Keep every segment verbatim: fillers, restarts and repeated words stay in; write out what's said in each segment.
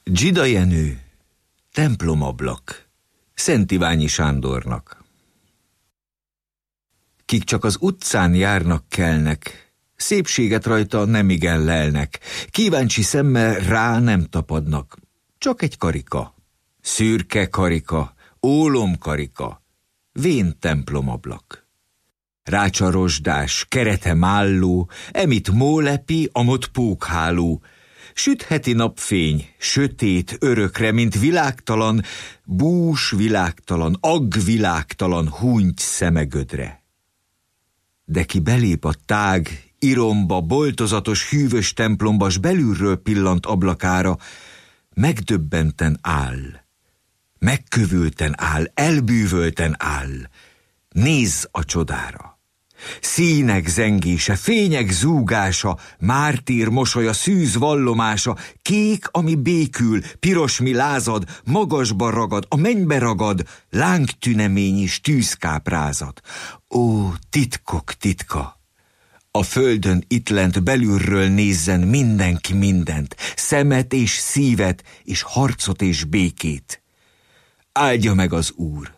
Dzsida Jenő, templomablak, Szent Iványi Sándornak. Kik csak az utcán járnak, kelnek, szépséget rajta nemigen lelnek, kíváncsi szemmel rá nem tapadnak, csak egy karika, szürke karika, ólomkarika, vén templomablak. Rácsa rozsdás, kerete málló, emit mólepi, amott pókháló, sütheti napfény, sötét örökre, mint világtalan, bús világtalan, agg világtalan hunty szemegödre. De ki belép a tág, iromba, boltozatos, hűvös templomba, s belülről pillant ablakára, megdöbbenten áll, megkövülten áll, elbűvölten áll, nézz a csodára. Színek zengése, fények zúgása, mártír mosolya, szűz vallomása, kék, ami békül, piros, mi lázad, magasba ragad, a mennybe ragad, lángtünemény is tűzkáprázat. Ó, titkok titka! A földön itt lent belülről nézzen mindenki mindent, szemet és szívet, és harcot és békét. Áldja meg az Úr!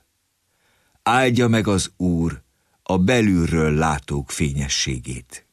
Áldja meg az Úr a belülről látók fényességét.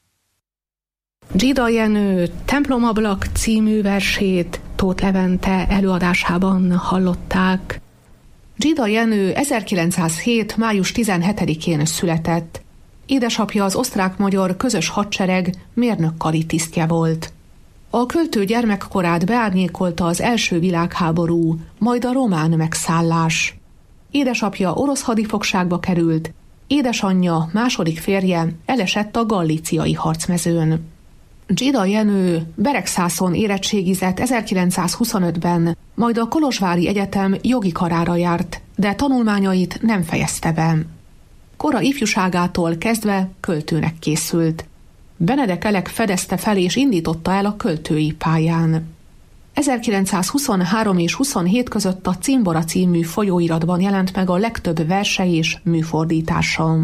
Dzsida Jenő Templomablak című versét Tóth Levente előadásában hallották. Dzsida Jenő ezerkilencszázhét. május tizenhetedikén született. Édesapja az osztrák-magyar közös hadsereg mérnökkari tisztje volt. A költő gyermekkorát beárnyékolta az első világháború, majd a román megszállás. Édesapja orosz hadifogságba került, édesanyja, második férje elesett a gallíciai harcmezőn. Dzsida Jenő Beregszászon érettségizett ezerkilencszázhuszonötben, majd a Kolozsvári Egyetem jogi karára járt, de tanulmányait nem fejezte be. Kora ifjúságától kezdve költőnek készült. Benedek Elek fedezte fel és indította el a költői pályán. ezerkilencszázhuszonhárom és huszonhét között a Cimbora című folyóiratban jelent meg a legtöbb verse és műfordítása.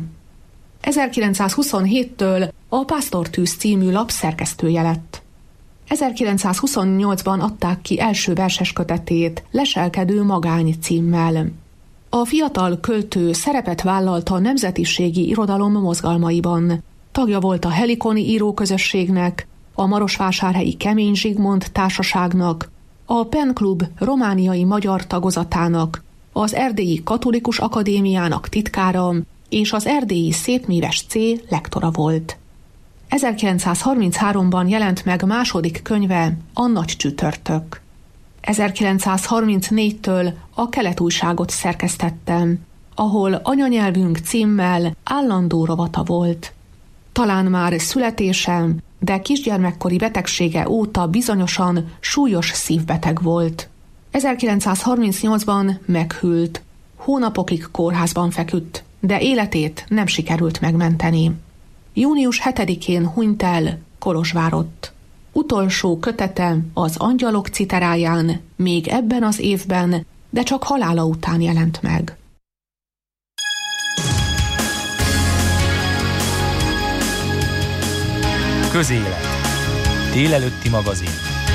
ezerkilencszázhuszonhéttől a Pásztortűz című lap szerkesztője lett. ezerkilencszázhuszonnyolcban adták ki első verses kötetét Leselkedő magány címmel. A fiatal költő szerepet vállalt a nemzetiségi irodalom mozgalmaiban. Tagja volt a Helikoni íróközösségnek, a Marosvásárhelyi Kemény Zsigmond társaságnak, a Pen Klub romániai magyar tagozatának, az Erdélyi Katolikus Akadémiának titkára és az Erdélyi Szépmíves C lektora volt. ezerkilencszázharmincháromban jelent meg második könyve, A Nagy Csütörtök. ezerkilencszázharmincnégytől a Kelet-újságot szerkesztettem, ahol Anyanyelvünk címmel állandó rovata volt. Talán már születésem, de kisgyermekkori betegsége óta bizonyosan súlyos szívbeteg volt. ezerkilencszázharmincnyolcban meghűlt. Hónapokig kórházban feküdt, de életét nem sikerült megmenteni. június hetedikén hunyt el Kolozsvárott. Utolsó kötete az Angyalok citeráján még ebben az évben, de csak halála után jelent meg. Közélet. Délelőtti magazin.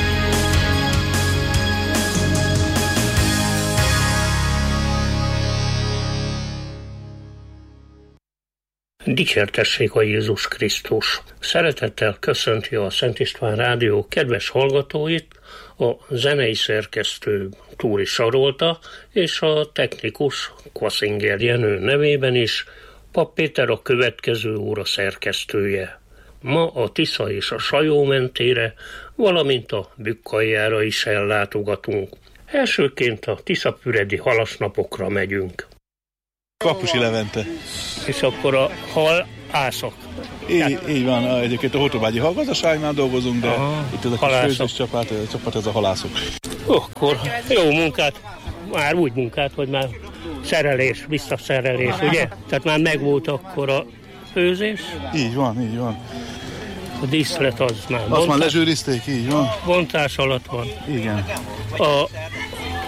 Dicsértessék a Jézus Krisztus! Szeretettel köszönti a Szent István Rádió kedves hallgatóit, a zenei szerkesztő Túri Sarolta és a technikus Kvaszinger Jenő nevében is Pap Péter a következő óra szerkesztője. Ma a Tisza és a Sajó mentére, valamint a Bükkaljára is ellátogatunk. Elsőként a Tiszapüredi halasnapokra megyünk. Kapusi Levente. És akkor a hal ászok. Így, így van, egyébként a Hortobágyi hallgazdaságnál dolgozunk, de aha, itt ez a kis főzés csapat, ez a csapat, ez a halászok. Akkor jó munkát, már úgy munkát, hogy már szerelés, visszaszerelés, ugye? Tehát már megvolt akkor a főzés. Így van, így van. A díszlet az már azt bontás, már lezsűrizték, így van. Bontás alatt van. Igen. A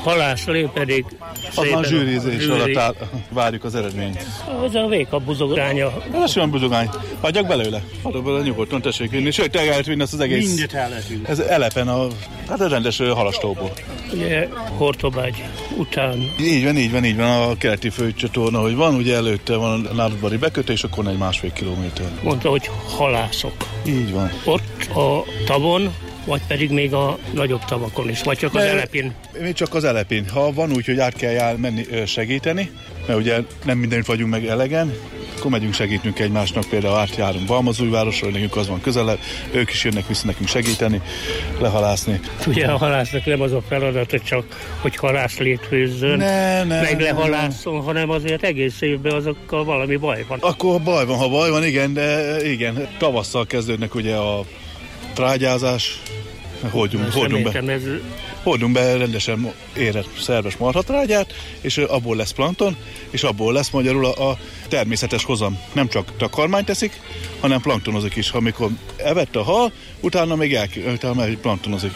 halászlé pedig az már zsűrizés alatt áll, várjuk az eredményt. Az a véka buzogánya. Ez olyan buzogány. Hagyjak belőle. Adok bele nyugodtan, tessék vinni. Sőt, el lehet vinni azt az egész. Mindent el lehet vinni. Ez elepen a, hát a rendes halastóból. Ugye Hortobágy után. Így van, így van, így van. A keleti főcsatorna, hogy van, ugye előtte van a Nádasbari bekötő, és akkor egy másfél kilométer. Mondta, hogy halászok. Így van. Ott a tavon, vagy pedig még a nagyobb tavakon is, vagy csak az elepin? Mi csak az elepin. Ha van úgy, hogy át kell jár, menni segíteni, mert ugye nem mindenütt vagyunk meg elegen, akkor megyünk segítünk egymásnak, például átjárunk Balmazújvárosra, hogy nekünk az van közelebb, ők is jönnek vissza nekünk segíteni, lehalászni. Ugye a halásznak nem az a feladata csak, hogy halászlét főzzön, ne, ne, meg lehalászon, ne. hanem azért egész évben azokkal valami baj van. Akkor baj van, ha baj van, igen, de igen, tavasszal kezdődnek ugye a trágyázás, hordjunk, hordjunk be. Ez... Hordjunk be rendesen érett szerves marhatrágyát, és abból lesz plankton, és abból lesz magyarul a, a természetes hozam. Nem csak takarmányt teszik, hanem planktonozik is. Amikor evett a hal, utána még el, utána planktonozik.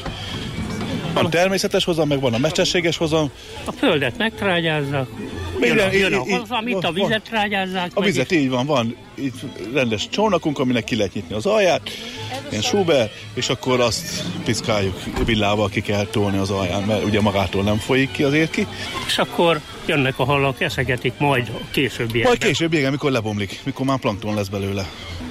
Van természetes hozam, meg van a mesterséges hozam. A földet megtrágyázzák, jön a, jön a hozam, itt a vizet trágyázzák. A vizet így van, van itt rendes csónakunk, aminek ki lehet nyitni az alját, ilyen súber, és akkor azt piszkáljuk villával, ki kell tolni az alján, mert ugye magától nem folyik ki az érki. És akkor jönnek a halak, eszegetik majd későbbiekben. Majd később, igen, mikor lebomlik, mikor már plankton lesz belőle.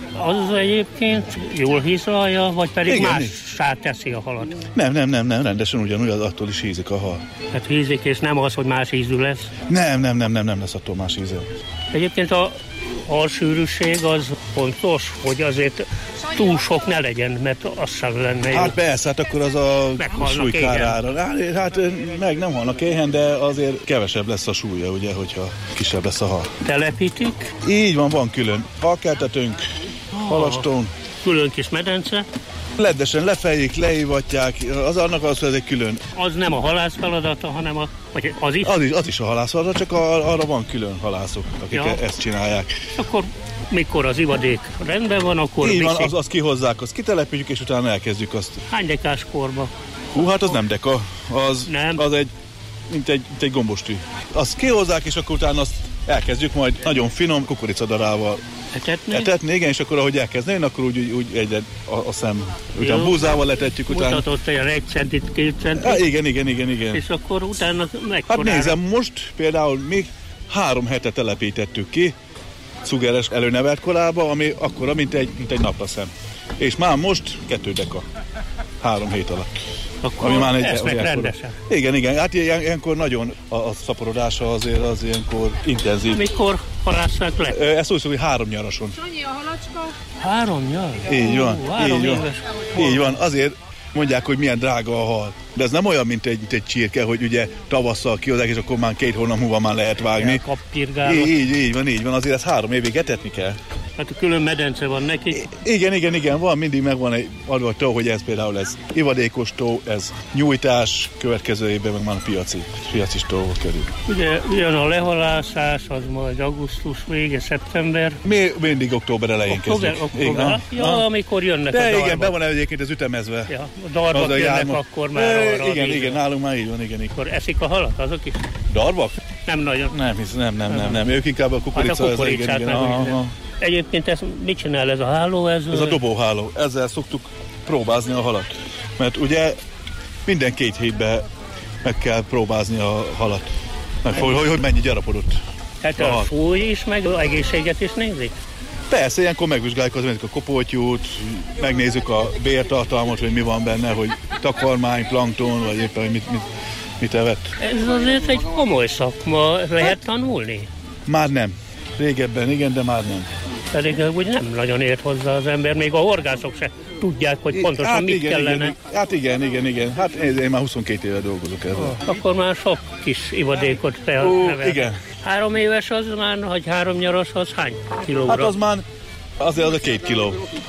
Az egyébként jól hízlalja, vagy pedig igen, mássá teszi a halat? Nem, nem, nem, nem, rendesen ugyanúgy, attól is hízik a hal. Tehát hízik, és nem az, hogy más ízű lesz? Nem, nem, nem, nem, nem lesz attól más íze. Egyébként a halsűrűség az fontos, hogy azért túl sok ne legyen, mert az sem lenne jó. Hát persze, hát akkor az a súlykárára. Hát meg nem halnak éhen, de azért kevesebb lesz a súlya, ugye, hogyha kisebb lesz a hal. Telepítik? Így van, van külön halkeltetőnk, halastón. Külön kis medence? Leddesen lefejlik, leívatják, az annak az, hogy ez egy külön. Az nem a halász feladata, hanem a, vagy az is? Az is, az is a halász feladata, csak a, arra van külön halászok, akik ja. ezt csinálják. Akkor mikor az ivadék rendben van, akkor így van, az, az kihozzák, azt kitelepítjük, és utána elkezdjük azt. Hány dekás korba? Hú, hát az nem deka, az, nem. az egy, mint egy, mint egy gombostű. Azt kihozzák, és akkor utána azt elkezdjük majd nagyon finom kukoricadarával etetni. Etetni, igen, és akkor ahogy elkezdeni, akkor úgy, úgy, úgy egyre a, a szem. Utána búzával letetjük utána. Mutatott olyan egy centit, két centit. Há, igen, igen, igen, igen. És akkor utána mekkorára? Hát nézem, most például még három hete telepítettük ki cugeres előnevelt korába, ami akkora, mint egy, mint egy naplaszem. És már most kettő deka. Három hét alatt. Akkor ami már egy, esznek rendesen. Igen, igen, hát ilyen, ilyenkor nagyon a, a szaporodása azért az ilyenkor intenzív. Mikor halásszák le? Ezt úgy szól, hogy három nyarason. Sanyi a halacska? Három nyar? Így van, Ó, három így van. Így van, azért mondják, hogy milyen drága a hal. De ez nem olyan, mint egy, mint egy csirke, hogy ugye tavasszal kihozzák, és akkor már két hónap múlva már lehet vágni. Így, így, így van, így van, azért ezt három évig etetni kell. Hát a külön medence van neki. I- igen, igen, igen, van, mindig megvan egy adva tó, hogy ez például ez ivadékos tó, ez nyújtás, következő évben meg már a piaci, piaci tóval kerül. Ugye jön a lehalászás, az majd augusztus vége, szeptember. Mi mindig október elején október, kezdjük. Október, igen, ja, ah. amikor jönnek de a darvak. De igen, be van egyébként ez ütemezve. Ja, a darvak jönnek járma. Akkor már e, arra. Igen, igen, nálunk már így van, igen. igen. Akkor eszik a halat azok is? Darvak? Nem nagyon. Nem, hisz, nem, nem, nem, nem. Ők inkább a kukorica. Hát a kukoricát igen, igen. Egyébként ez, mit csinál ez a háló? Ez, ez a dobóháló. Ezzel szoktuk próbázni a halat. Mert ugye minden két hétben meg kell próbázni a halat. Meg, hogy, hogy mennyi gyarapodott. Hát a, a fúj is, meg az egészséget is nézik? Persze, ilyenkor megvizsgáljuk az, a kopoltyút, megnézzük a bértartalmat, hogy mi van benne, hogy takarmány, plankton, vagy éppen, hogy mit, mit, mit evett. Ez azért egy komoly szakma, lehet hát, tanulni? Már nem. Régebben igen, de már nem. Pedig úgy nem nagyon ért hozzá az ember, még a horgászok se tudják, hogy pontosan hát mit igen, kellene. Igen, hát igen, igen, igen. Hát én már huszonkét éve dolgozok ezzel. Oh, akkor már sok kis ivadékot felnevel. Igen. Három éves az már, hogy három nyaros, az hány kilóra? Hát az már, azért az a két kiló.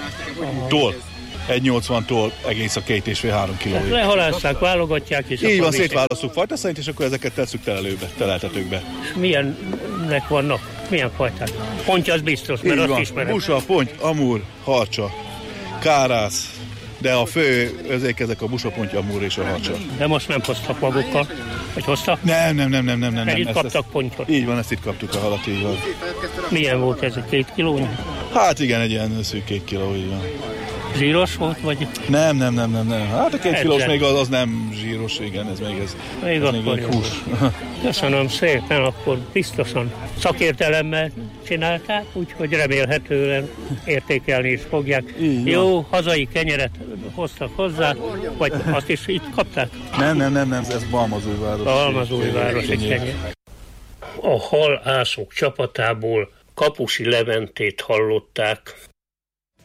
Tól. egy nyolcvantól egész a két és fél három kilóig. Lehalásszák, válogatják és így van, szétválasztjuk fajta szerint, és akkor ezeket tesszük telelőbe, teleltetőkbe. És milyennek vannak? Milyen fajták? Pontja az biztos, mert így azt van. ismerem. Busa, ponty, amúr, harcsa, kárász, de a fő özék ezek a busapontja, a múr és a harcsa. De most nem hoztak magukkal? Vagy hoztak? Nem, nem, nem, nem, nem. nem, nem. Itt ezt, kaptak pontyot? Így van, ezt itt kaptuk a halat, így van. Milyen volt ez, két kiló? Hát igen, egy ilyen szűk két kiló, így van. Zsíros volt, vagy? Nem, nem, nem, nem, nem. Hát a két kilós még az, az nem zsíros, igen, ez még ez. Még ez akkor még hús. Köszönöm szépen, akkor biztosan szakértelemmel csinálták, úgyhogy remélhetően értékelni is fogják. Így Jó, van. hazai kenyeret hoztak hozzá, vagy azt is itt kapták? Nem, nem, nem, nem, ez Balmazújváros. Balmazújváros egy kenyér. A halászok csapatából Kapusi Leventét hallották.